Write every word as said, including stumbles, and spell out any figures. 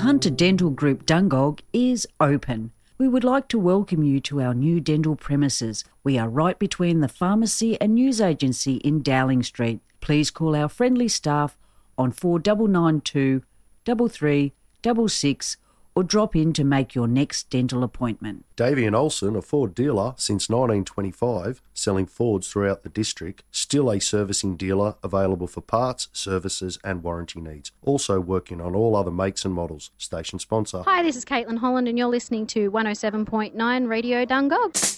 Hunter Dental Group Dungog is open. We would like to welcome you to our new dental premises. We are right between the pharmacy and news agency in Dowling Street. Please call our friendly staff on four nine nine two, three three six six or drop in to make your next dental appointment. Davey and Olsen, a Ford dealer since nineteen twenty-five, selling Fords throughout the district, still a servicing dealer available for parts, services and warranty needs. Also working on all other makes and models. Station sponsor. Hi, this is Caitlin Holland and you're listening to one oh seven point nine Radio Dungog.